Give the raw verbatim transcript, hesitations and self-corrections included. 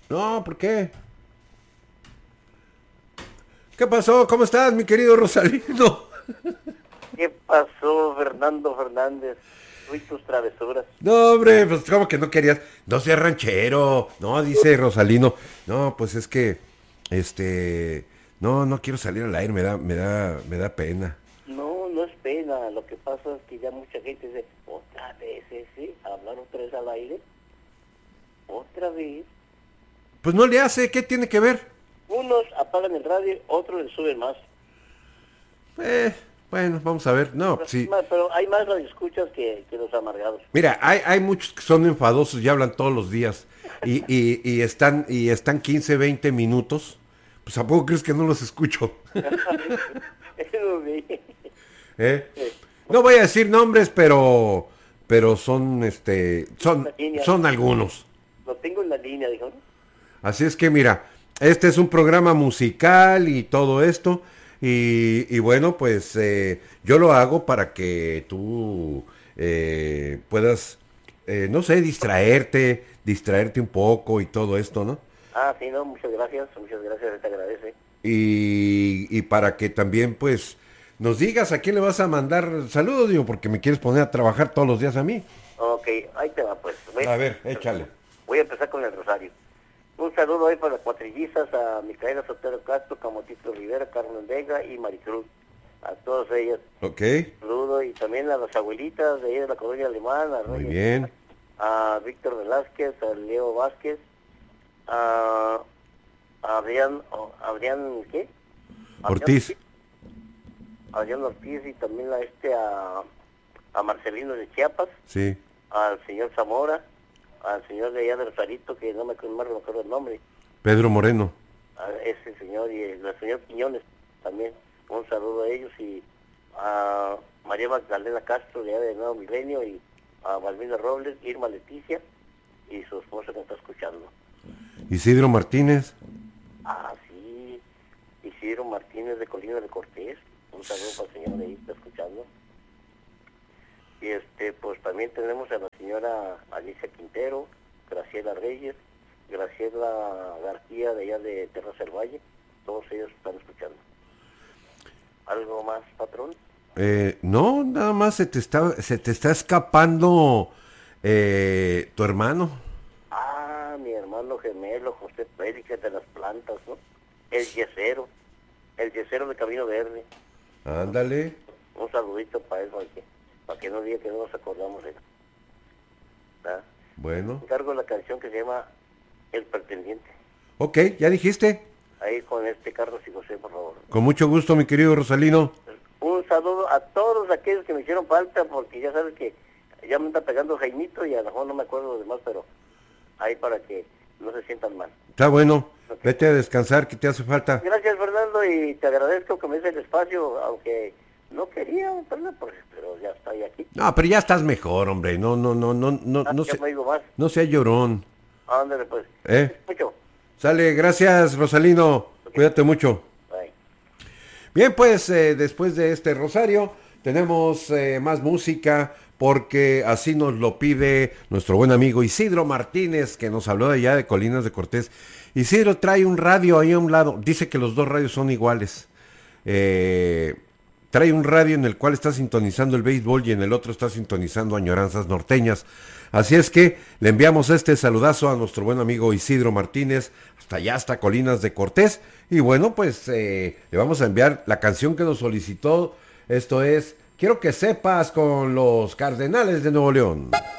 No, ¿por qué? ¿Qué pasó? ¿Cómo estás, mi querido Rosalino? ¿Qué pasó, Fernando Fernández? Tú y tus travesuras. No, hombre, pues como que no querías. No seas ranchero. No, dice Rosalino. No, pues es que, este, no, no quiero salir al aire, me da, me da, me da pena. No, no es pena. Lo que pasa es que ya mucha gente dice, otra vez ese, hablar otra vez al aire. Otra vez. Pues no le hace, ¿qué tiene que ver? Unos apagan el radio, otros le suben más. Eh, bueno, vamos a ver. No, Pero, sí. pero hay más radioescuchas que, que los amargados. Mira, hay, hay muchos que son enfadosos y hablan todos los días. Y, y, y están, y están quince, veinte minutos. Pues ¿a poco crees que no los escucho? Eso sí. ¿Eh? No voy a decir nombres, pero pero son este son son algunos. Lo tengo en la línea, dijo. Así es que mira, este es un programa musical y todo esto y, y bueno, pues eh, yo lo hago para que tú eh, puedas, eh, no sé, distraerte, distraerte un poco y todo esto, ¿no? Ah, sí, no, muchas gracias, muchas gracias, te agradece. Y, y para que también pues nos digas a quién le vas a mandar saludos, digo, porque me quieres poner a trabajar todos los días a mí. Ok, ahí te va pues. Voy, A ver, échale. Voy a empezar con el rosario. Un saludo ahí para las cuatrillizas, a Micaela Sotero Castro, Camotito Rivera, Carmen Vega y Maricruz. A todas ellas. Ok. Un saludo y también a las abuelitas de ahí de la colonia alemana. Muy bien. A Víctor Velázquez, a Leo Vázquez, a Adrián, Adrián, ¿qué? Ortiz. Adrián Ortiz y también a este, a, a Marcelino de Chiapas. Sí. Al señor Zamora, al señor de allá de Rosarito, que no me acuerdo, no me acuerdo el nombre. Pedro Moreno. A ese señor y el, el señor Quiñones también. Un saludo a ellos y a María Magdalena Castro de allá de Nuevo Milenio y a Valmina Robles, Irma Leticia y su esposa que está escuchando. Isidro Martínez. Ah, sí, Isidro Martínez de Colina de Cortés. Un saludo para el señor de ahí, está escuchando. Y este, pues también tenemos a la señora Alicia Quintero, Graciela Reyes, Graciela García de allá de Terras del Valle. Todos ellos están escuchando. ¿Algo más, patrón? Eh, no, nada más se te está, se te está escapando eh, tu hermano. Ah, mi hermano gemelo, José Pérez, de las plantas, ¿no? El yesero, el yesero de Camino Verde. Ándale. Un saludito para él, para que, para que no diga que no nos acordamos de él. ¿Ah? Bueno. Encargo la canción que se llama El Pretendiente. Ok, ¿ya dijiste? Ahí con este Carlos y José, por favor. Con mucho gusto, mi querido Rosalino. Un saludo a todos aquellos que me hicieron falta, porque ya sabes que ya me está pegando Jaimito y a lo mejor no me acuerdo de los demás, pero ahí para que no se sientan mal. Está bueno. Okay. Vete a descansar, que te hace falta. Gracias, Fernando, y te agradezco que me des el espacio, aunque no quería, ¿verdad? Pero ya estoy aquí. No, pero ya estás mejor, hombre. No, no, no, no, no, Ah, no, ya se, me digo más. no sea llorón. Ándale, pues. ¿Eh? Mucho. Sale, gracias, Rosalino. Okay. Cuídate mucho. Bye. Bien, pues eh, después de este rosario tenemos eh, más música porque así nos lo pide nuestro buen amigo Isidro Martínez, que nos habló de allá de Colinas de Cortés. Isidro trae un radio ahí a un lado, dice que los dos radios son iguales. Eh, trae un radio en el cual está sintonizando el béisbol y en el otro está sintonizando añoranzas norteñas. Así es que le enviamos este saludazo a nuestro buen amigo Isidro Martínez, hasta allá, hasta Colinas de Cortés. Y bueno, pues eh, le vamos a enviar la canción que nos solicitó. Esto es Quiero que sepas con los Cardenales de Nuevo León.